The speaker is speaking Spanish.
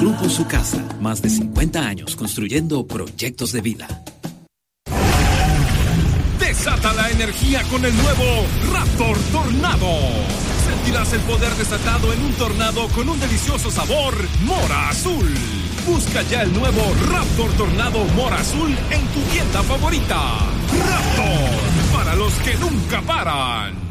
Grupo Su Casa, más de 50 años construyendo proyectos de vida. Desata la energía con el nuevo Raptor Tornado. Sentirás el poder desatado en un tornado con un delicioso sabor mora azul. Busca ya el nuevo Raptor Tornado Mora Azul en tu tienda favorita. Raptor, para los que nunca paran.